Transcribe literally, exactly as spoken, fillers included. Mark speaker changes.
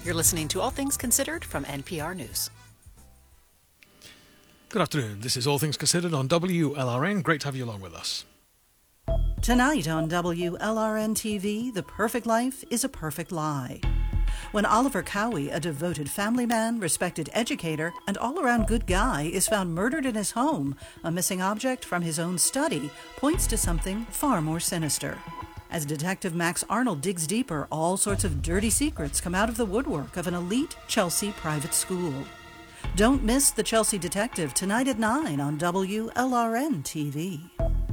Speaker 1: You're listening to All Things Considered from N P R News.
Speaker 2: Good afternoon. This is All Things Considered on W L R N. Great to have you along with us.
Speaker 3: Tonight on W L R N T V, the perfect life is a perfect lie. When Oliver Cowie, a devoted family man, respected educator, and all-around good guy, is found murdered in his home, a missing object from his own study points to something far more sinister. As Detective Max Arnold digs deeper, all sorts of dirty secrets come out of the woodwork of an elite Chelsea private school. Don't miss The Chelsea Detective tonight at nine on W L R N T V.